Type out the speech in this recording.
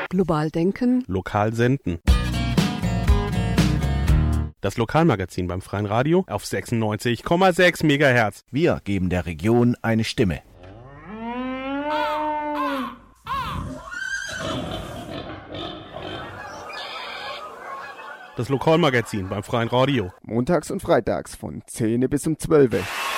Global denken. Lokal senden. Das Lokalmagazin beim Freien Radio auf 96,6 MHz. Wir geben der Region eine Stimme. Das Lokalmagazin beim Freien Radio. Montags und freitags von 10 bis um 12.